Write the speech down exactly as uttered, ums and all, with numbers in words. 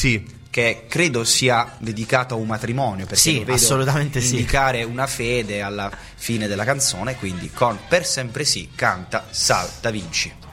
Sì. Che credo sia dedicato a un matrimonio, perché sì, lo vedo assolutamente indicare sì. una fede alla fine della canzone, quindi con Per sempre sì canta Sal Da Vinci.